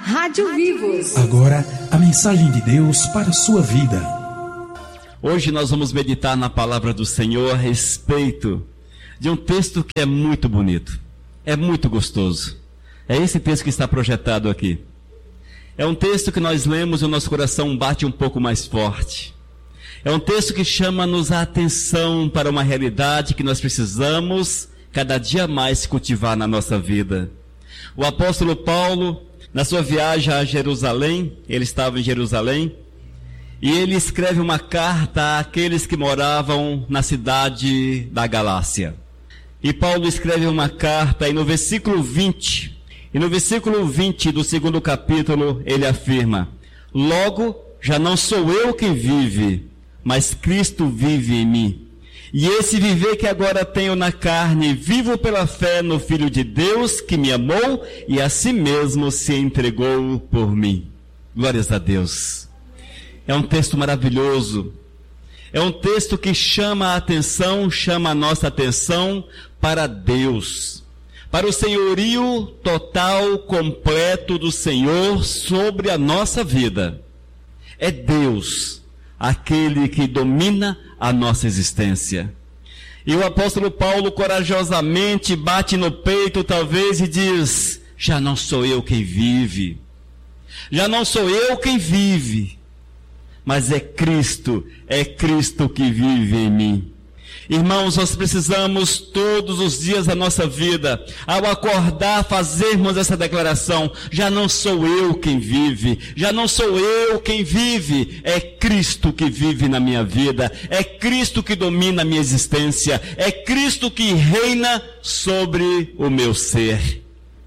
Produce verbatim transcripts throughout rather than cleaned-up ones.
Rádio Vivos. Agora, a mensagem de Deus para a sua vida. Hoje nós vamos meditar na palavra do Senhor a respeito de um texto que é muito bonito, é muito gostoso. É esse texto que está projetado aqui. É um texto que nós lemos e o nosso coração bate um pouco mais forte. É um texto que chama-nos a atenção para uma realidade que nós precisamos cada dia mais cultivar na nossa vida. O apóstolo Paulo, na sua viagem a Jerusalém, ele estava em Jerusalém, e ele escreve uma carta àqueles que moravam na cidade da Galácia. E Paulo escreve uma carta, e no versículo vinte, e no versículo vinte do segundo capítulo, ele afirma: logo, já não sou eu quem vive, mas Cristo vive em mim. E esse viver que agora tenho na carne, vivo pela fé no Filho de Deus, que me amou e a si mesmo se entregou por mim. Glórias a Deus. É um texto maravilhoso. É um texto que chama a atenção, chama a nossa atenção para Deus. Para o senhorio total, completo do Senhor sobre a nossa vida. É Deus aquele que domina a nossa existência. E o apóstolo Paulo corajosamente bate no peito talvez e diz: já não sou eu quem vive, já não sou eu quem vive, mas é Cristo, é Cristo que vive em mim. Irmãos, nós precisamos todos os dias da nossa vida, ao acordar, fazermos essa declaração: já não sou eu quem vive, já não sou eu quem vive, é Cristo que vive na minha vida, é Cristo que domina a minha existência, é Cristo que reina sobre o meu ser.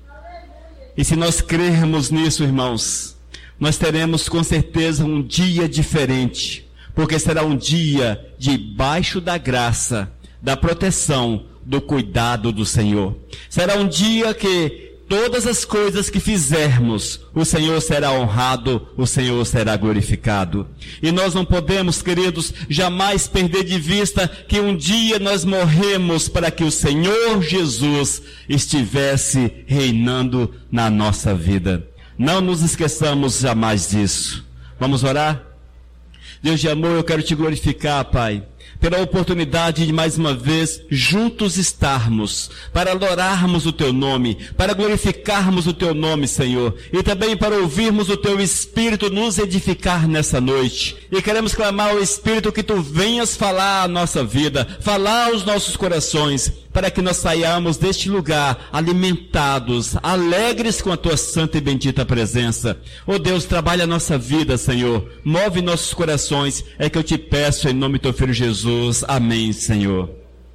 E se nós crermos nisso, irmãos, nós teremos com certeza um dia diferente, porque será um dia debaixo da graça, da proteção, do cuidado do Senhor. Será um dia que todas as coisas que fizermos, o Senhor será honrado, o Senhor será glorificado. E nós não podemos, queridos, jamais perder de vista que um dia nós morremos para que o Senhor Jesus estivesse reinando na nossa vida. Não nos esqueçamos jamais disso. Vamos orar? Deus de amor, eu quero te glorificar, Pai, pela oportunidade de mais uma vez juntos estarmos, para adorarmos o Teu nome, para glorificarmos o Teu nome, Senhor, e também para ouvirmos o Teu Espírito nos edificar nessa noite. E queremos clamar ao Espírito que Tu venhas falar a nossa vida, falar aos nossos corações, para que nós saiamos deste lugar alimentados, alegres com a Tua santa e bendita presença. Oh Deus, trabalha a nossa vida, Senhor, move nossos corações, é que eu te peço em nome do Teu Filho Jesus. Amém, Senhor.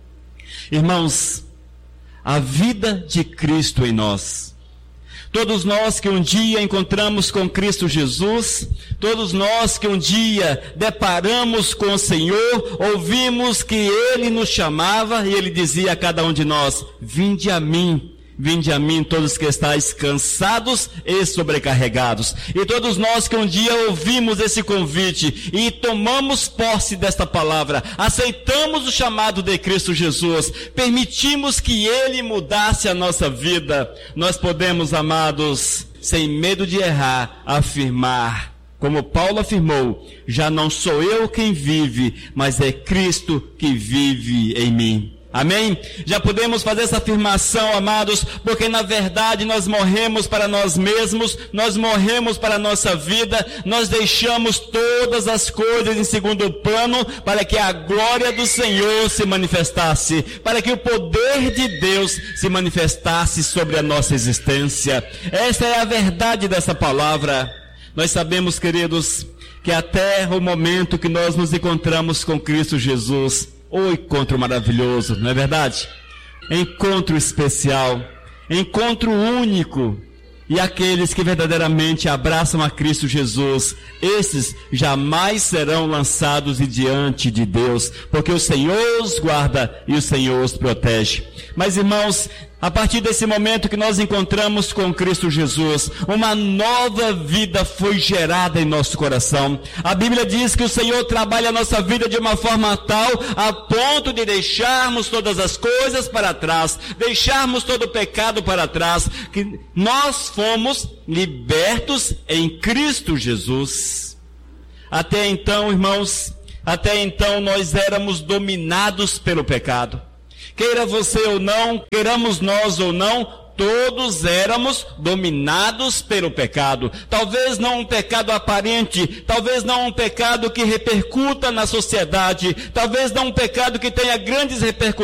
Irmãos, a vida de Cristo em nós. Todos nós que um dia encontramos com Cristo Jesus, todos nós que um dia deparamos com o Senhor, ouvimos que Ele nos chamava e Ele dizia a cada um de nós: vinde a mim, vinde a mim todos que estáis cansados e sobrecarregados. E todos nós que um dia ouvimos esse convite e tomamos posse desta palavra, aceitamos o chamado de Cristo Jesus, permitimos que Ele mudasse a nossa vida, nós podemos, amados, sem medo de errar, afirmar, como Paulo afirmou: já não sou eu quem vive, mas é Cristo que vive em mim. Amém? Já podemos fazer essa afirmação, amados, porque na verdade nós morremos para nós mesmos, nós morremos para a nossa vida, nós deixamos todas as coisas em segundo plano para que a glória do Senhor se manifestasse, para que o poder de Deus se manifestasse sobre a nossa existência. Essa é a verdade dessa palavra. Nós sabemos, queridos, que até o momento que nós nos encontramos com Cristo Jesus, o encontro maravilhoso, não é verdade? Encontro especial, encontro único. E aqueles que verdadeiramente abraçam a Cristo Jesus, esses jamais serão lançados diante de Deus, porque o Senhor os guarda e o Senhor os protege. Mas, irmãos, a partir desse momento que nós encontramos com Cristo Jesus, uma nova vida foi gerada em nosso coração. A Bíblia diz que o Senhor trabalha a nossa vida de uma forma tal, a ponto de deixarmos todas as coisas para trás, deixarmos todo o pecado para trás, que nós fomos libertos em Cristo Jesus. Até então, irmãos, até então nós éramos dominados pelo pecado. Queira você ou não, queiramos nós ou não, todos éramos dominados pelo pecado. Talvez não um pecado aparente, talvez não um pecado que repercuta na sociedade, talvez não um pecado que tenha grandes repercussões